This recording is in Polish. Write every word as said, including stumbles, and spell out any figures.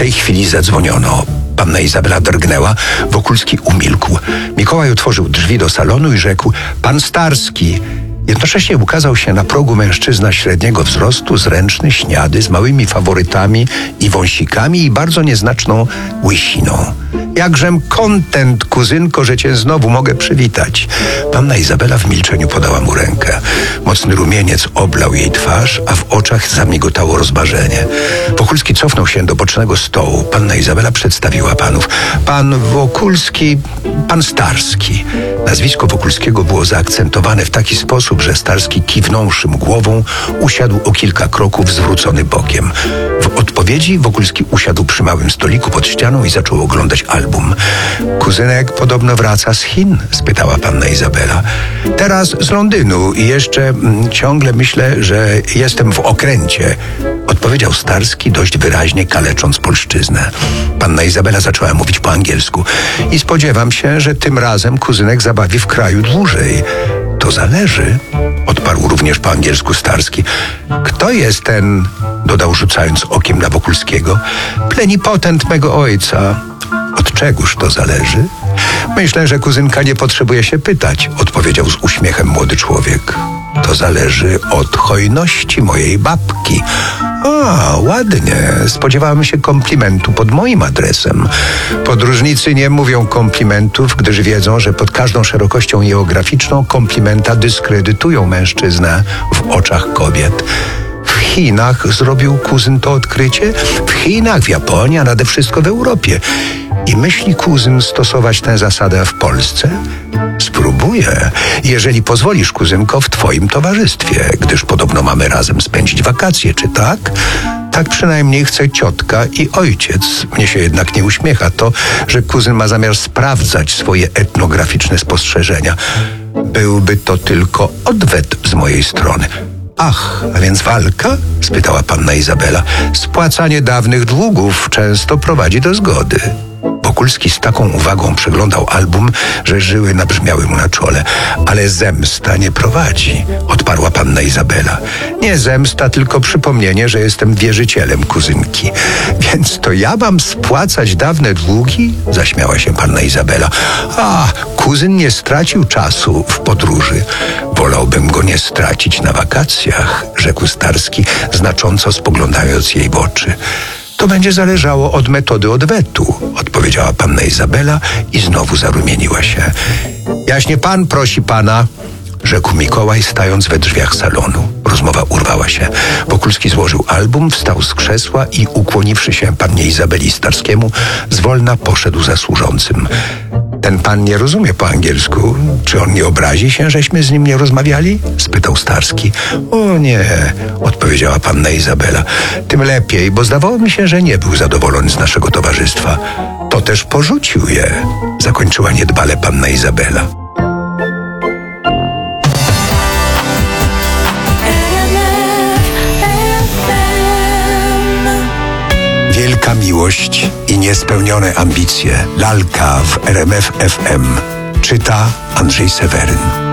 tej chwili zadzwoniono. Panna Izabela drgnęła, Wokulski umilkł. Mikołaj otworzył drzwi do salonu i rzekł: pan Starski. Jednocześnie ukazał się na progu mężczyzna średniego wzrostu, zręczny, śniady, z małymi faworytami i wąsikami i bardzo nieznaczną łysiną. Jakżem kontent, kuzynko, że cię znowu mogę przywitać. Panna Izabela w milczeniu podała mu rękę. Mocny rumieniec oblał jej twarz, a w oczach zamigotało rozmarzenie. Wokulski cofnął się do bocznego stołu. Panna Izabela przedstawiła panów. Pan Wokulski, pan Starski. Nazwisko Wokulskiego było zaakcentowane w taki sposób, że Starski, kiwnąwszy mu głową, usiadł o kilka kroków zwrócony bokiem. W odpowiedzi Wokulski usiadł przy małym stoliku pod ścianą i zaczął oglądać album. Kuzynek podobno wraca z Chin? Spytała panna Izabela. Teraz z Londynu i jeszcze mm, ciągle myślę, że jestem w okręcie, odpowiedział Starski dość wyraźnie, kalecząc polszczyznę. Panna Izabela zaczęła mówić po angielsku. I spodziewam się, że tym razem kuzynek zabawi w kraju dłużej. To zależy, odparł również po angielsku Starski. Kto jest ten, dodał rzucając okiem na Wokulskiego, plenipotent mego ojca. Od czegóż to zależy? Myślę, że kuzynka nie potrzebuje się pytać, odpowiedział z uśmiechem młody człowiek. To zależy od hojności mojej babki. A, ładnie. Spodziewałem się komplimentu pod moim adresem. Podróżnicy nie mówią komplimentów, gdyż wiedzą, że pod każdą szerokością geograficzną komplimenta dyskredytują mężczyznę w oczach kobiet. W Chinach zrobił kuzyn to odkrycie? W Chinach, w Japonii, a nade wszystko w Europie. I myśli kuzyn stosować tę zasadę w Polsce? Spróbuję, jeżeli pozwolisz, kuzynko, w twoim towarzystwie, gdyż podobno mamy razem spędzić wakacje, czy tak? Tak przynajmniej chce ciotka i ojciec. Mnie się jednak nie uśmiecha to, że kuzyn ma zamiar sprawdzać swoje etnograficzne spostrzeżenia. Byłby to tylko odwet z mojej strony. Ach, a więc walka? Spytała panna Izabela. Spłacanie dawnych długów często prowadzi do zgody. Wokulski z taką uwagą przeglądał album, że żyły nabrzmiały mu na czole. Ale zemsta nie prowadzi, odparła panna Izabela. Nie zemsta, tylko przypomnienie, że jestem wierzycielem kuzynki. Więc to ja mam spłacać dawne długi? Zaśmiała się panna Izabela. A, kuzyn nie stracił czasu w podróży. Wolałbym go nie stracić na wakacjach, rzekł Starski, znacząco spoglądając jej w oczy. To będzie zależało od metody odwetu, odpowiedziała panna Izabela i znowu zarumieniła się. Jaśnie pan prosi pana, rzekł Mikołaj, stając we drzwiach salonu. Rozmowa urwała się. Wokulski złożył album, wstał z krzesła i ukłoniwszy się pannie Izabeli Starskiemu, zwolna poszedł za służącym. Ten pan nie rozumie po angielsku. Czy on nie obrazi się, żeśmy z nim nie rozmawiali? Spytał Starski. O nie, odpowiedziała panna Izabela. Tym lepiej, bo zdawało mi się, że nie był zadowolony z naszego towarzystwa. To też porzucił je, zakończyła niedbale panna Izabela. Wielka miłość i niespełnione ambicje. Lalka w R M F F M. Czyta Andrzej Seweryn.